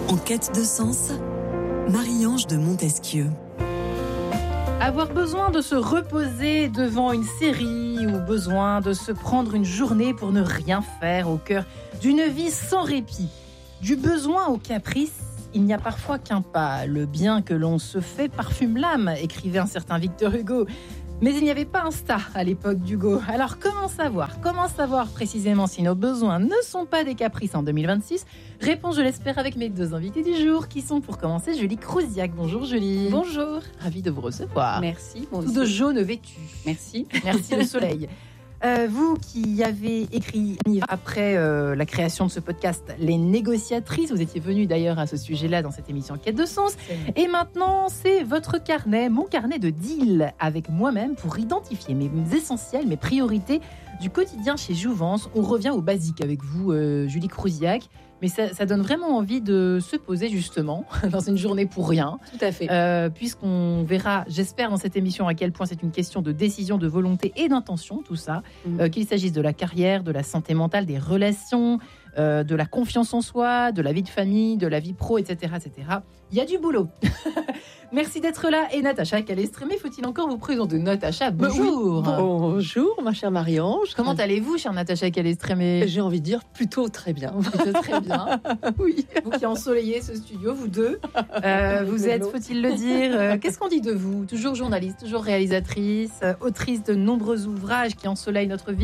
En quête de sens, Marie-Ange de Montesquieu. Avoir besoin de se reposer devant une série ou besoin de se prendre une journée pour ne rien faire au cœur d'une vie sans répit. Du besoin au caprice, il n'y a parfois qu'un pas. Le bien que l'on se fait parfume l'âme, écrivait un certain Victor Hugo. Mais il n'y avait pas Insta à l'époque d'Hugo. Alors comment savoir précisément si nos besoins ne sont pas des caprices en 2026 ? Réponse, je l'espère, avec mes deux invités du jour qui sont pour commencer Julie Crouziac. Bonjour Julie. Bonjour. Ravie de vous recevoir. Merci. Tout de jaune vêtu. Merci. Merci le soleil. Vous qui avez écrit après la création de ce podcast Les Négociatrices, vous étiez venue d'ailleurs à ce sujet-là dans cette émission Quête de Sens. Et maintenant, c'est votre carnet, mon carnet de deal avec moi-même pour identifier mes essentiels, mes priorités du quotidien chez Jouvence. On revient au basique avec vous, Julie Crouziac. Mais ça donne vraiment envie de se poser justement dans une journée pour rien. Tout à fait. Puisqu'on verra, j'espère, dans cette émission à quel point c'est une question de décision, de volonté et d'intention, tout ça. Qu'il s'agisse de la carrière, de la santé mentale, des relations, de la confiance en soi, de la vie de famille, de la vie pro, etc. etc. Il y a du boulot. Merci d'être là. Et Natacha Calestrémé, faut-il encore vous présenter ? Natacha, bonjour. Oui. Bonjour, ma chère Marie-Ange. Comment allez-vous, chère Natacha Calestrémé ? J'ai envie de dire plutôt très bien. Plutôt très bien. Oui. Vous qui ensoleillez ce studio, vous deux. Vous êtes, faut-il le dire, qu'est-ce qu'on dit de vous ? Toujours journaliste, toujours réalisatrice, autrice de nombreux ouvrages qui ensoleillent notre vie ?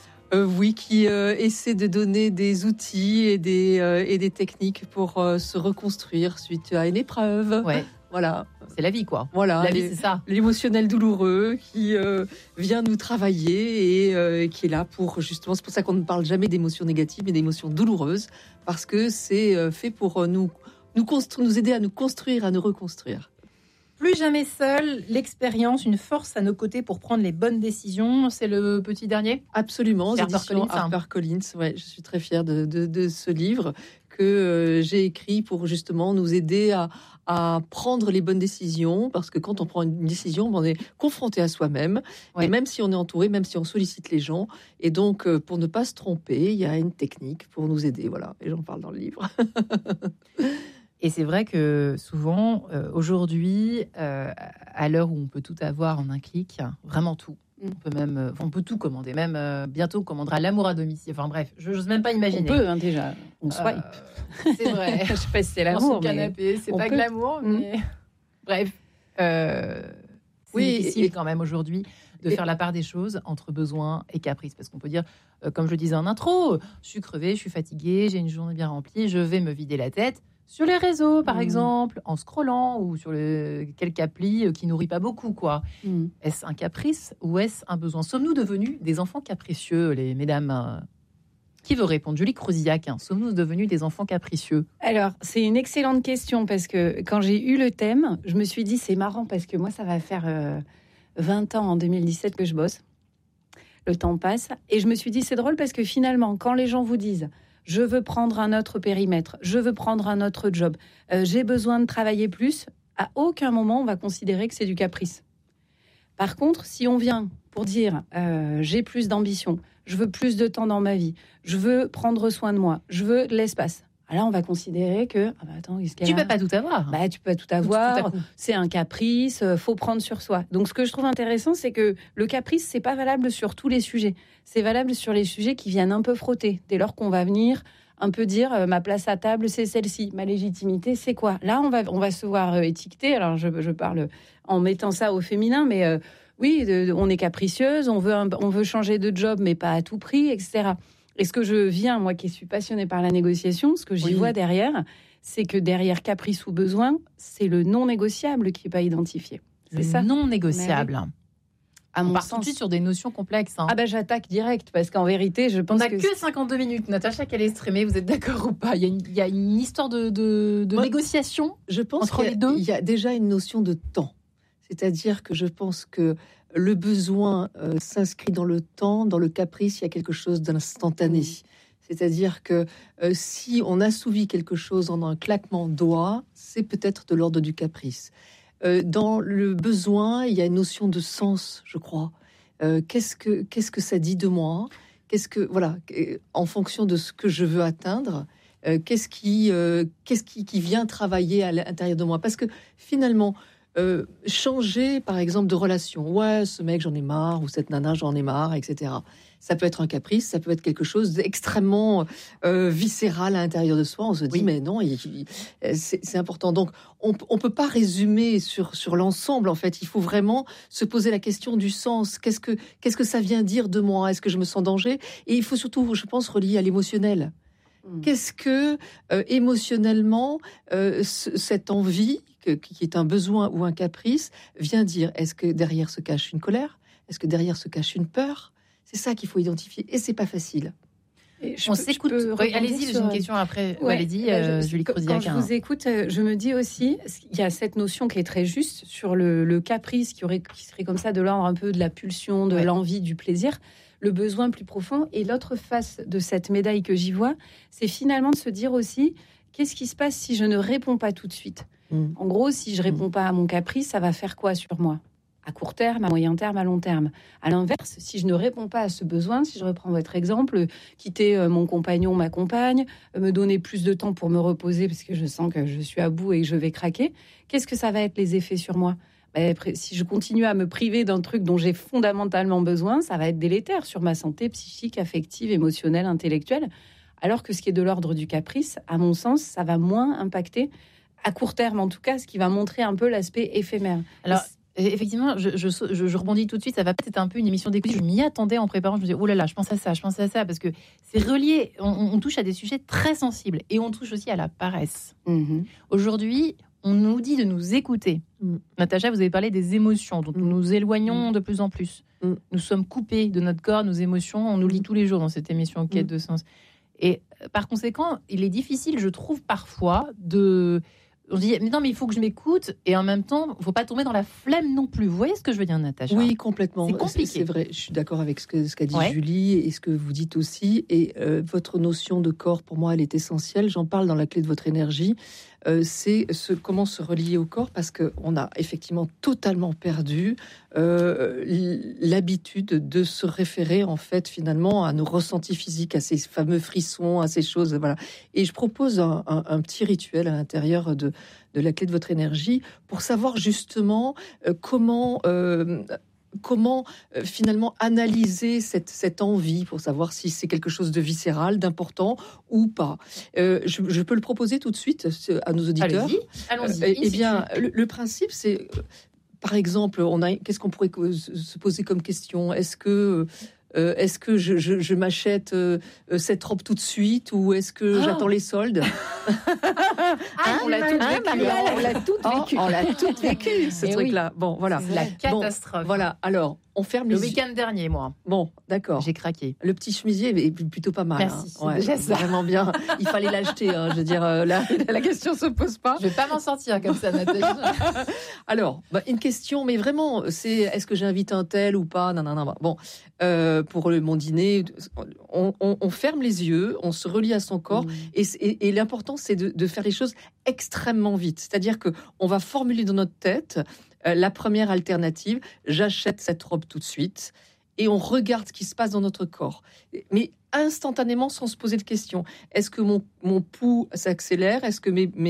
Oui, qui essaie de donner des outils et des techniques pour se reconstruire suite à une épreuve. Ouais. Voilà. C'est la vie, quoi. Voilà. La vie, c'est ça. L'émotionnel douloureux qui vient nous travailler et qui est là pour, justement, c'est pour ça qu'on ne parle jamais d'émotions négatives, mais d'émotions douloureuses, parce que c'est fait pour nous aider à nous construire, à nous reconstruire. Plus jamais seul, l'expérience, une force à nos côtés pour prendre les bonnes décisions. C'est le petit dernier ? Absolument, c'est HarperCollins. Ouais, je suis très fière de ce livre que j'ai écrit pour justement nous aider à prendre les bonnes décisions, parce que quand on prend une décision, on est confronté à soi-même, et même si on est entouré, même si on sollicite les gens, et donc pour ne pas se tromper, il y a une technique pour nous aider, voilà, et j'en parle dans le livre. Et c'est vrai que souvent, aujourd'hui, à l'heure où on peut tout avoir en un clic, vraiment tout. On peut tout commander. Même bientôt, on commandera l'amour à domicile. Enfin bref, je n'ose même pas imaginer. On peut déjà. On swipe. C'est vrai. Je sais pas si c'est l'amour. Dans son canapé, c'est pas que l'amour, mais bref. C'est difficile quand même aujourd'hui de faire la part des choses entre besoin et caprice. Parce qu'on peut dire, comme je le disais en intro, je suis crevée, je suis fatiguée, j'ai une journée bien remplie, je vais me vider la tête. Sur les réseaux, par exemple, en scrollant ou sur quelques applis qui nourrit pas beaucoup, quoi. Est-ce un caprice ou est-ce un besoin ? Sommes-nous devenus des enfants capricieux, les mesdames ? Qui veut répondre ? Julie Crouziac, sommes-nous devenus des enfants capricieux ? Alors, c'est une excellente question parce que quand j'ai eu le thème, je me suis dit, c'est marrant parce que moi, ça va faire 20 ans en 2017 que je bosse. Le temps passe. Et je me suis dit, c'est drôle parce que finalement, quand les gens vous disent... Je veux prendre un autre périmètre, je veux prendre un autre job, j'ai besoin de travailler plus, à aucun moment on va considérer que c'est du caprice. Par contre, si on vient pour dire j'ai plus d'ambition, je veux plus de temps dans ma vie, je veux prendre soin de moi, je veux de l'espace, là on va considérer que attends, tu peux pas tout avoir. Tu peux pas tout avoir, c'est un caprice, faut prendre sur soi. Donc ce que je trouve intéressant, c'est que le caprice, c'est pas valable sur tous les sujets. C'est valable sur les sujets qui viennent un peu frotter. Dès lors qu'on va venir un peu dire ma place à table, c'est celle-ci, ma légitimité, c'est quoi ? Là, on va se voir étiqueter. Alors je parle en mettant ça au féminin, mais oui, on est capricieuse, on veut changer de job, mais pas à tout prix, etc. Et ce que je viens, moi qui suis passionnée par la négociation, ce que j'y vois derrière, c'est que derrière caprice ou besoin, c'est le non négociable qui n'est pas identifié. C'est ça ? Non négociable. On part tout de suite sur des notions complexes. J'attaque direct, parce qu'en vérité, je pense que 52 minutes. Natacha Calestrémé, vous êtes d'accord ou pas ? Il y a une histoire de négociation. Je pense entre les deux. Il y a déjà une notion de temps. C'est-à-dire que je pense que le besoin s'inscrit dans le temps, dans le caprice, il y a quelque chose d'instantané. C'est-à-dire que si on assouvit quelque chose en un claquement de doigts, c'est peut-être de l'ordre du caprice. Dans le besoin, il y a une notion de sens, je crois. Qu'est-ce que ça dit de moi ? En fonction de ce que je veux atteindre, qu'est-ce qui vient travailler à l'intérieur de moi. Parce que finalement, changer, par exemple, de relation. Ouais, ce mec, j'en ai marre, ou cette nana, j'en ai marre, etc. Ça peut être un caprice, ça peut être quelque chose d'extrêmement viscéral à l'intérieur de soi. On se dit, mais non, c'est important. Donc, on peut pas résumer sur l'ensemble, en fait. Il faut vraiment se poser la question du sens. Qu'est-ce que ça vient dire de moi? Est-ce que je me sens en danger? Et il faut surtout, je pense, relier à l'émotionnel. Qu'est-ce que, émotionnellement, cette envie, qui est un besoin ou un caprice, vient dire? Est-ce que derrière se cache une colère? Est-ce que derrière se cache une peur? C'est ça qu'il faut identifier, et c'est pas facile. On s'écoute. Allez-y, j'ai une question après. Allez-y, Julie Cruziac. Quand je vous écoute, je me dis aussi, il y a cette notion qui est très juste sur le caprice qui serait comme ça de l'ordre un peu de la pulsion, de l'envie, du plaisir, le besoin plus profond. Et l'autre face de cette médaille que j'y vois, c'est finalement de se dire aussi, qu'est-ce qui se passe si je ne réponds pas tout de suite? En gros, si je réponds pas à mon caprice, ça va faire quoi sur moi? À court terme, à moyen terme, à long terme. À l'inverse, si je ne réponds pas à ce besoin, si je reprends votre exemple, quitter mon compagnon, ma compagne, me donner plus de temps pour me reposer parce que je sens que je suis à bout et que je vais craquer, qu'est-ce que ça va être les effets sur moi? Si je continue à me priver d'un truc dont j'ai fondamentalement besoin, ça va être délétère sur ma santé psychique, affective, émotionnelle, intellectuelle. Alors que ce qui est de l'ordre du caprice, à mon sens, ça va moins impacter, à court terme en tout cas, ce qui va montrer un peu l'aspect éphémère. Alors, effectivement, je rebondis tout de suite. Ça va peut-être être un peu une émission d'écoute. Je m'y attendais en préparant. Je me disais, oh là là, je pense à ça, parce que c'est relié. On touche à des sujets très sensibles et on touche aussi à la paresse. Aujourd'hui, on nous dit de nous écouter. Natacha, vous avez parlé des émotions dont nous nous éloignons de plus en plus. Nous sommes coupés de notre corps, nos émotions. On nous lit tous les jours dans cette émission Quête de sens. Et par conséquent, il est difficile, je trouve, parfois on dit, mais non, mais il faut que je m'écoute, et en même temps, il ne faut pas tomber dans la flemme non plus. Vous voyez ce que je veux dire, Natacha? Oui, complètement. C'est compliqué. C'est vrai, je suis d'accord avec ce qu'a dit Julie, et ce que vous dites aussi. Et votre notion de corps, pour moi, elle est essentielle. J'en parle dans la clé de votre énergie. C'est comment se relier au corps, parce qu'on a effectivement totalement perdu l'habitude de se référer, en fait, finalement, à nos ressentis physiques, à ces fameux frissons, à ces choses. Voilà. Et je propose un petit rituel à l'intérieur de la clé de votre énergie pour savoir justement comment finalement analyser cette envie, pour savoir si c'est quelque chose de viscéral, d'important ou pas. Je peux le proposer tout de suite à nos auditeurs. Allons-y. Eh bien, le principe, c'est, par exemple, qu'est-ce qu'on pourrait se poser comme question? Est-ce que je m'achète cette robe tout de suite, ou est-ce que j'attends les soldes? On l'a toutes vécu. On l'a toutes vécu, ce truc-là. Bon, voilà. C'est la catastrophe. Bon, voilà. Alors, on ferme le les week-end dernier, moi. Bon, d'accord. J'ai craqué. Le petit chemisier est plutôt pas mal. Merci. Hein. Ouais, c'est vraiment bien. Il fallait l'acheter. Je veux dire, la question se pose pas. Je vais pas m'en sortir comme ça, Nathalie. Alors, une question, mais vraiment, c'est est-ce que j'invite un tel ou pas? Non. Bon, pour mon dîner, on ferme les yeux, on se relie à son corps, et l'important, c'est de faire les choses extrêmement vite. C'est-à-dire que on va formuler dans notre tête la première alternative, j'achète cette robe tout de suite, et on regarde ce qui se passe dans notre corps. Mais instantanément, sans se poser de questions. Est-ce que mon pouls s'accélère? Est-ce que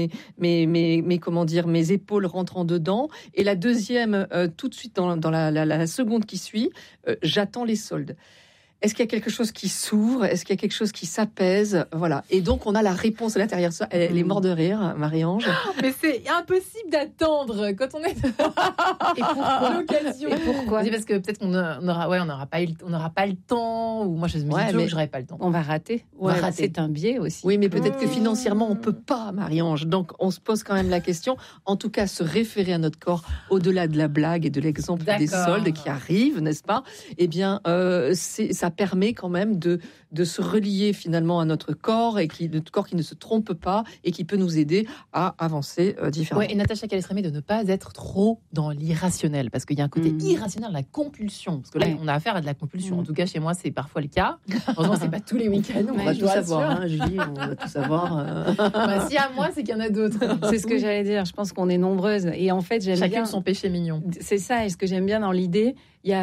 mes épaules rentrent en dedans? Et la deuxième, tout de suite dans la seconde qui suit, j'attends les soldes. Est-ce qu'il y a quelque chose qui s'ouvre? Est-ce qu'il y a quelque chose qui s'apaise? Voilà. Et donc, on a la réponse à l'intérieur. Ça, elle est morte de rire, Marie-Ange. Mais c'est impossible d'attendre quand on est. Et pourquoi? L'occasion. Et pourquoi? C'est parce que peut-être qu'on n'aura pas le temps. Ou moi, je me dis toujours que j'aurais pas le temps. On va rater. C'est un biais aussi. Oui, mais peut-être que financièrement, on peut pas, Marie-Ange. Donc, on se pose quand même la question. En tout cas, se référer à notre corps, au-delà de la blague et de l'exemple des soldes qui arrivent, n'est-ce pas? Eh bien, ça permet quand même de se relier finalement à notre corps, notre corps qui ne se trompe pas et qui peut nous aider à avancer différemment. Ouais, et Natacha Calais-Strémé, de ne pas être trop dans l'irrationnel, parce qu'il y a un côté irrationnel, la compulsion. Parce que là, on a affaire à de la compulsion. En tout cas, chez moi, c'est parfois le cas. Heureusement, c'est pas tous les week-ends. On va tout savoir, Julie. On va tout savoir. Si à moi, c'est qu'il y en a d'autres. C'est ce que j'allais dire. Je pense qu'on est nombreuses. Et en fait, j'aime bien son péché mignon. C'est ça. Et ce que j'aime bien dans l'idée, il y a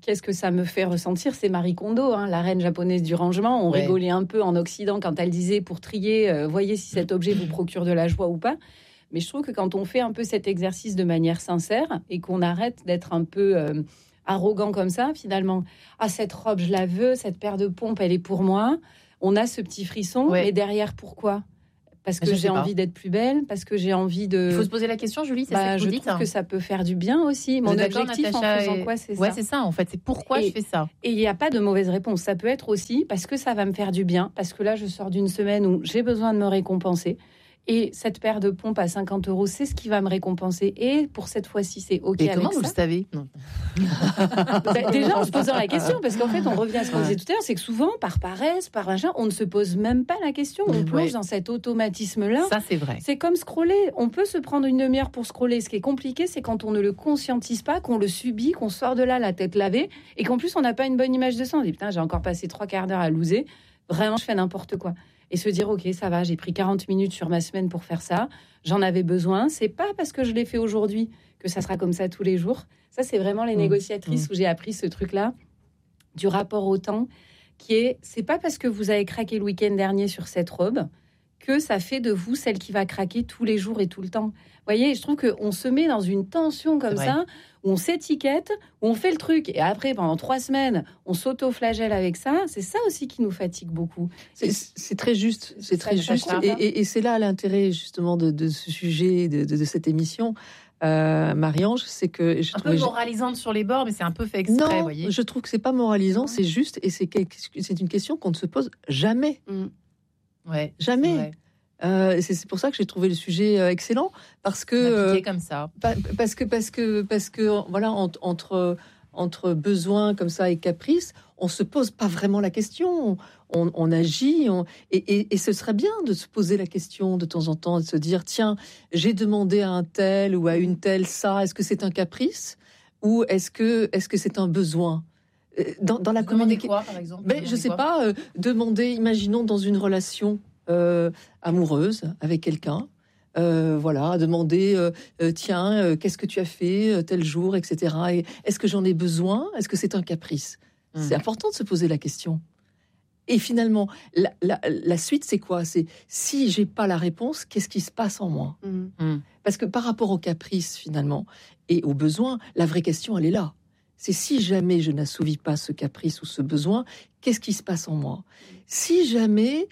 qu'est-ce que ça me fait ressentir? C'est Marie Kondo, la reine japonaise du rangement. On rigolait un peu en Occident quand elle disait pour trier, voyez si cet objet vous procure de la joie ou pas. Mais je trouve que quand on fait un peu cet exercice de manière sincère et qu'on arrête d'être un peu arrogant comme ça, finalement, cette robe, je la veux, cette paire de pompes, elle est pour moi. On a ce petit frisson, mais derrière, pourquoi? Parce que j'ai envie d'être plus belle, parce que j'ai envie de... Il faut se poser la question, Julie, c'est ça que vous dites. Je trouve que ça peut faire du bien aussi. Mon objectif en faisant quoi, c'est ça. Ouais, c'est ça, en fait. C'est pourquoi je fais ça. Et il n'y a pas de mauvaise réponse. Ça peut être aussi parce que ça va me faire du bien, parce que là, je sors d'une semaine où j'ai besoin de me récompenser. Et cette paire de pompes à 50 €, c'est ce qui va me récompenser. Et pour cette fois-ci, c'est OK. Et comment vous le savez? Déjà, en se posant la question, parce qu'en fait, on revient à ce qu'on disait tout à l'heure, c'est que souvent, par paresse, par machin, on ne se pose même pas la question. On plonge dans cet automatisme-là. Ça, c'est vrai. C'est comme scroller. On peut se prendre une demi-heure pour scroller. Ce qui est compliqué, c'est quand on ne le conscientise pas, qu'on le subit, qu'on sort de là la tête lavée, et qu'en plus, on n'a pas une bonne image de ça. On dit, putain, j'ai encore passé 3/4 d'heure à loser. Vraiment, je fais n'importe quoi. Et se dire, OK, ça va, j'ai pris 40 minutes sur ma semaine pour faire ça. J'en avais besoin. C'est pas parce que je l'ai fait aujourd'hui que ça sera comme ça tous les jours. Ça, c'est vraiment les négociatrices où j'ai appris ce truc-là du rapport au temps qui est, c'est pas parce que vous avez craqué le week-end dernier sur cette robe que ça fait de vous celle qui va craquer tous les jours et tout le temps. Vous voyez, je trouve qu'on se met dans une tension comme ça, où on s'étiquette, où on fait le truc, et après, pendant 3 semaines, on s'auto-flagelle avec ça. C'est ça aussi qui nous fatigue beaucoup. C'est très juste, c'est très juste. Et c'est là l'intérêt, justement, de ce sujet, de cette émission. Marie-Ange, c'est que... Un peu moralisante sur les bords, mais c'est un peu fait exprès, non, voyez. Je trouve que c'est pas moralisant, c'est juste, et c'est une question qu'on ne se pose jamais. Ouais, jamais. C'est pour ça que j'ai trouvé le sujet excellent, parce que comme ça. Parce que voilà, entre besoin comme ça et caprice, on se pose pas vraiment la question. On agit, et ce serait bien de se poser la question de temps en temps, de se dire, tiens, j'ai demandé à un tel ou à une telle ça, est-ce que c'est un caprice ou est-ce que c'est un besoin? Dans la communication, quoi, par exemple? Je sais pas. Demander, imaginons dans une relation amoureuse avec quelqu'un, demander tiens, qu'est-ce que tu as fait tel jour, etc. Et est-ce que j'en ai besoin? Est-ce que c'est un caprice? C'est important de se poser la question. Et finalement, la suite, c'est quoi? C'est si j'ai pas la réponse, qu'est-ce qui se passe en moi? Parce que par rapport au caprice, finalement, et au besoin, la vraie question, elle est là. C'est si jamais je n'assouvis pas ce caprice ou ce besoin, qu'est-ce qui se passe en moi? Si jamais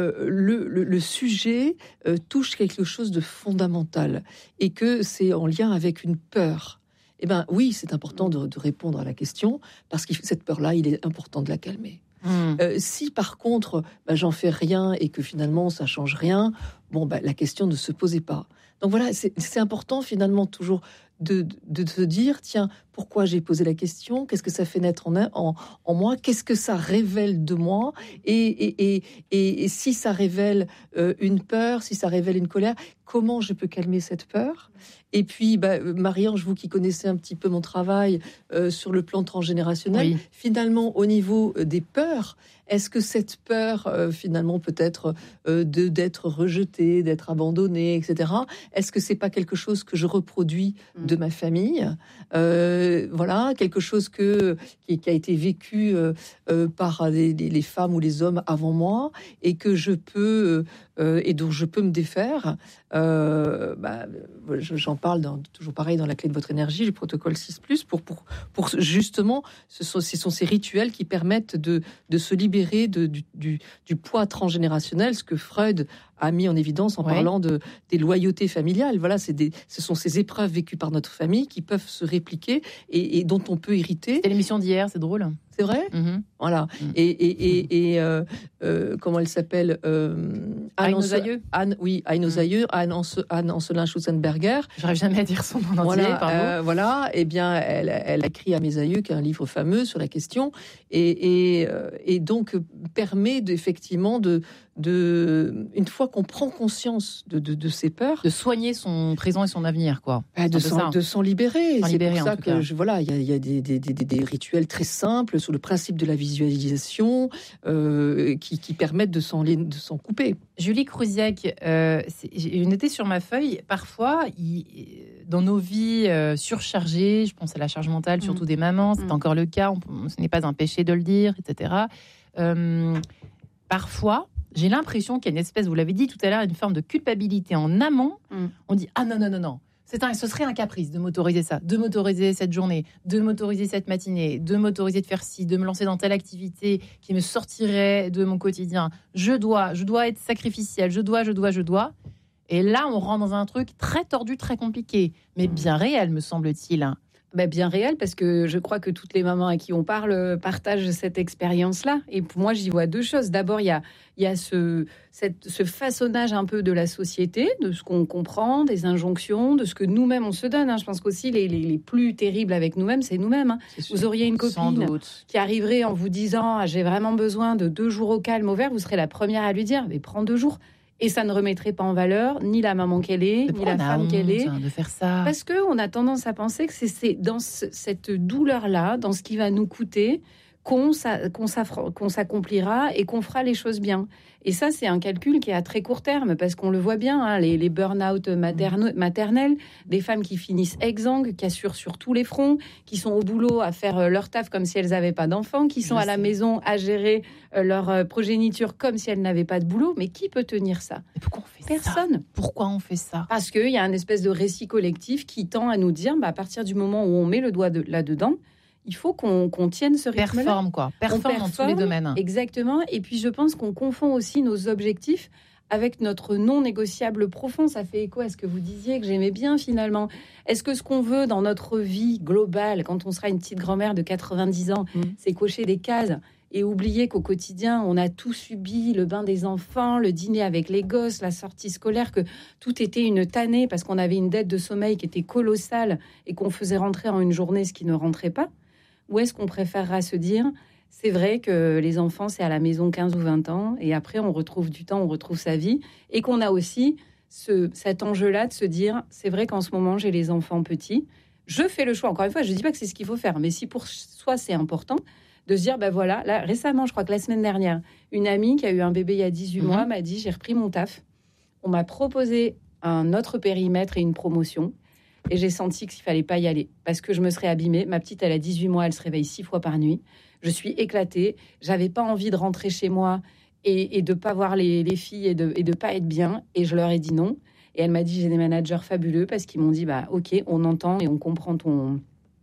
le sujet touche quelque chose de fondamental et que c'est en lien avec une peur, eh ben oui, c'est important de répondre à la question, parce que cette peur-là, il est important de la calmer. Si par contre, j'en fais rien et que finalement ça change rien, la question ne se posait pas. Donc voilà, c'est important finalement toujours de se dire, tiens, pourquoi j'ai posé la question? Qu'est-ce que ça fait naître en moi? Qu'est-ce que ça révèle de moi? Et si ça révèle une peur, si ça révèle une colère, comment je peux calmer cette peur? Et puis, Marie-Ange, vous qui connaissez un petit peu mon travail sur le plan transgénérationnel, finalement, au niveau des peurs, est-ce que cette peur, finalement, peut-être d'être rejetée, d'être abandonnée, etc., est-ce que c'est pas quelque chose que je reproduis de ma famille? Voilà, quelque chose qui a été vécu par les femmes ou les hommes avant moi, et que je peux et dont je peux me défaire. J'en parle toujours pareil dans la clé de votre énergie, le protocole 6+, pour justement, ce sont ces rituels qui permettent de se libérer du poids transgénérationnel, ce que Freud a mis en évidence en parlant des loyautés familiales. Voilà, ce sont ces épreuves vécues par notre famille qui peuvent se répliquer et dont on peut hériter. C'était l'émission d'hier, c'est drôle. C'est vrai. Voilà. Et comment elle s'appelle? Anne nos aïeux. Anne nos aïeux. Anne Ancelin Schutzenberger. J'arrive jamais à dire son nom entier. Voilà. Eh bien, elle a écrit à mes aïeux, qui est un livre fameux sur la question, et donc permet effectivement une fois qu'on prend conscience de ces peurs, de soigner son présent et son avenir, quoi. De s'en libérer. C'est pour ça que il y a des rituels très simples sur le principe de la visualisation qui permettent de s'en couper. Julie Krusiak, j'ai noté sur ma feuille, parfois, dans nos vies surchargées, je pense à la charge mentale, surtout des mamans, c'est encore le cas, ce n'est pas un péché de le dire, etc. Parfois, j'ai l'impression qu'il y a une espèce, vous l'avez dit tout à l'heure, une forme de culpabilité en amont. On dit, ah non. Ce serait un caprice de m'autoriser ça, de m'autoriser cette journée, de m'autoriser cette matinée, de m'autoriser de faire ci, de me lancer dans telle activité qui me sortirait de mon quotidien. Je dois être sacrificielle, je dois. Et là, on rentre dans un truc très tordu, très compliqué, mais bien réel, me semble-t-il. Bien réel, parce que je crois que toutes les mamans à qui on parle partagent cette expérience-là. Et pour moi, j'y vois deux choses. D'abord, il y a ce façonnage un peu de la société, de ce qu'on comprend, des injonctions, de ce que nous-mêmes on se donne. Je pense qu'aussi les plus terribles avec nous-mêmes, c'est nous-mêmes. Vous auriez une copine qui arriverait en vous disant « j'ai vraiment besoin de 2 jours au calme, au vert », vous serez la première à lui dire « mais prends 2 jours ». Et ça ne remettrait pas en valeur ni la maman qu'elle est, ni la femme qu'elle est. De faire ça. Parce qu'on a tendance à penser que c'est dans cette douleur-là, dans ce qui va nous coûter, qu'on s'accomplira et qu'on fera les choses bien. Et ça, c'est un calcul qui est à très court terme, parce qu'on le voit bien, les burn-out maternels, des femmes qui finissent exsangues, qui assurent sur tous les fronts, qui sont au boulot à faire leur taf comme si elles n'avaient pas d'enfants, qui sont à la maison à gérer leur progéniture comme si elles n'avaient pas de boulot. Mais qui peut tenir ça ? Et pourquoi on fait Personne. Ça ? Pourquoi on fait ça ? Parce qu'il y a un espèce de récit collectif qui tend à nous dire, à partir du moment où on met le doigt là-dedans, il faut qu'on tienne ce rythme-là. Performe dans tous les domaines. Exactement. Et puis, je pense qu'on confond aussi nos objectifs avec notre non négociable profond. Ça fait écho à ce que vous disiez, que j'aimais bien finalement. Est-ce que ce qu'on veut dans notre vie globale, quand on sera une petite grand-mère de 90 ans, c'est cocher des cases et oublier qu'au quotidien, on a tout subi, le bain des enfants, le dîner avec les gosses, la sortie scolaire, que tout était une tannée parce qu'on avait une dette de sommeil qui était colossale et qu'on faisait rentrer en une journée ce qui ne rentrait pas? Ou est-ce qu'on préférera se dire, c'est vrai que les enfants, c'est à la maison 15 ou 20 ans, et après, on retrouve du temps, on retrouve sa vie, et qu'on a aussi cet enjeu-là de se dire, c'est vrai qu'en ce moment, j'ai les enfants petits, je fais le choix, encore une fois, je ne dis pas que c'est ce qu'il faut faire, mais si pour soi, c'est important, de se dire, voilà, là, récemment, je crois que la semaine dernière, une amie qui a eu un bébé il y a 18 mois m'a dit, j'ai repris mon taf, on m'a proposé un autre périmètre et une promotion, et j'ai senti qu'il fallait pas y aller parce que je me serais abîmée. Ma petite, elle a 18 mois, elle se réveille 6 fois par nuit. Je suis éclatée. J'avais pas envie de rentrer chez moi et de pas voir les filles et de pas être bien. Et je leur ai dit non. Et elle m'a dit, j'ai des managers fabuleux parce qu'ils m'ont dit, ok, on entend et on comprend ton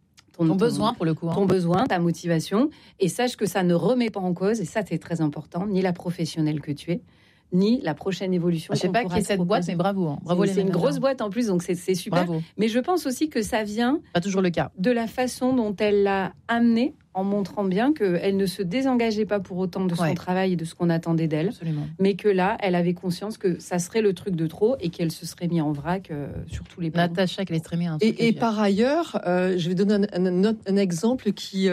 besoin pour le coup. Ton besoin, ta motivation. Et sache que ça ne remet pas en cause, et ça, c'est très important, ni la professionnelle que tu es, ni la prochaine évolution. Je sais pas qui est cette boîte, mais bravo. Bravo, c'est une grosse boîte en plus, donc c'est super. Bravo. Mais je pense aussi que ça vient pas toujours le cas de la façon dont elle l'a amené, en montrant bien qu'elle ne se désengageait pas pour autant de son travail et de ce qu'on attendait d'elle. Absolument. Mais que là, elle avait conscience que ça serait le truc de trop et qu'elle se serait mise en vrac sur tous les plans. Natacha, qu'elle est un truc. Et par ailleurs, je vais donner un exemple qui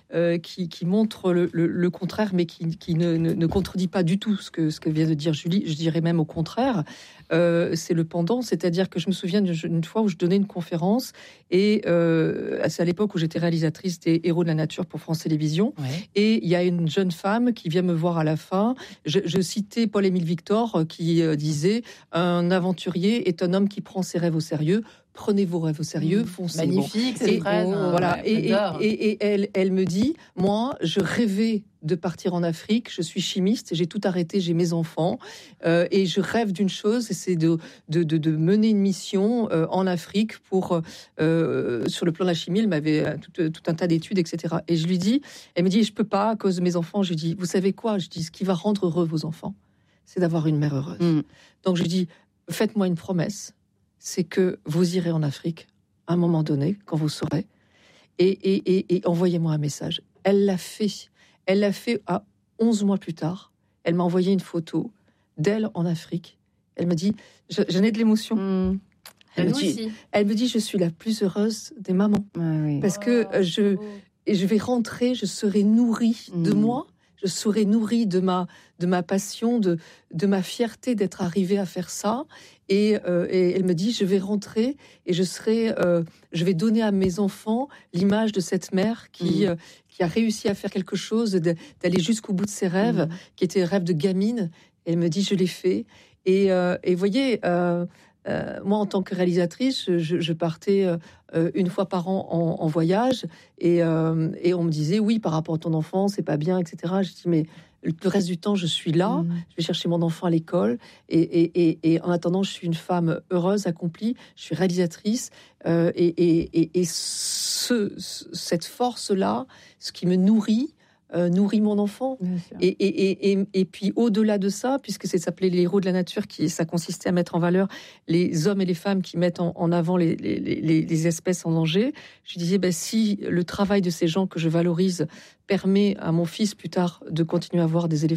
montre le contraire, mais qui ne contredit pas du tout ce que vient de dire Julie. Je dirais même au contraire. C'est le pendant, c'est-à-dire que je me souviens d'une fois où je donnais une conférence et c'est à l'époque où j'étais réalisatrice des Héros de la Nature pour France Télévisions, et il y a une jeune femme qui vient me voir à la fin. Je citais Paul-Émile Victor qui disait « Un aventurier est un homme qui prend ses rêves au sérieux. Prenez vos rêves au sérieux, foncez. » Magnifique, cette phrase. Voilà. Et elle me dit, moi, je rêvais de partir en Afrique. Je suis chimiste, j'ai tout arrêté, j'ai mes enfants, et je rêve d'une chose, c'est de mener une mission en Afrique pour sur le plan de la chimie. Elle m'avait tout un tas d'études, etc. Et je lui dis, elle me dit, je peux pas à cause de mes enfants. Je lui dis, vous savez quoi ? Je dis, ce qui va rendre heureux vos enfants, c'est d'avoir une mère heureuse. Donc je lui dis, faites-moi une promesse. C'est que vous irez en Afrique à un moment donné, quand vous saurez, et envoyez-moi un message. Elle l'a fait. Elle l'a fait à 11 mois plus tard. Elle m'a envoyé une photo d'elle en Afrique. Elle m'a dit, j'en ai de l'émotion. Elle me dit, je suis la plus heureuse des mamans. Parce que je vais rentrer, je serai nourrie de moi. Je serai nourrie de ma passion, de ma fierté d'être arrivée à faire ça. Et elle me dit, je vais rentrer et je vais donner à mes enfants l'image de cette mère qui a réussi à faire quelque chose, d'aller jusqu'au bout de ses rêves, qui étaient rêves de gamine. Elle me dit, je l'ai fait. Et voyez, moi, en tant que réalisatrice, je partais une fois par an en voyage et on me disait oui, par rapport à ton enfant, c'est pas bien, etc. Je dis mais le reste du temps, je suis là, je vais chercher mon enfant à l'école et en attendant, je suis une femme heureuse, accomplie, je suis réalisatrice cette force-là, ce qui me nourrit mon enfant. Et puis au-delà de ça, puisque c'est s'appelait les héros de la nature, ça consistait à mettre en valeur les hommes et les femmes qui mettent en avant les espèces en danger. Je disais, si le travail de ces gens que je valorise permet à mon fils plus tard de continuer à avoir des éléphants